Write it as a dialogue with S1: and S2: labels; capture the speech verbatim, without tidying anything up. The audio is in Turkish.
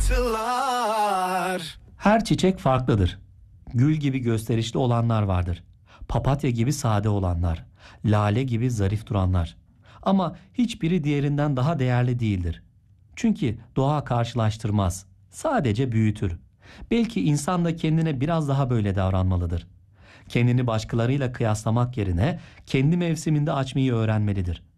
S1: parıltılar.
S2: Her çiçek farklıdır. Gül gibi gösterişli olanlar vardır. Papatya gibi sade olanlar. Lale gibi zarif duranlar. Ama hiçbiri diğerinden daha değerli değildir. Çünkü doğa karşılaştırmaz. Sadece büyütür. Belki insan da kendine biraz daha böyle davranmalıdır. Kendini başkalarıyla kıyaslamak yerine kendi mevsiminde açmayı öğrenmelidir.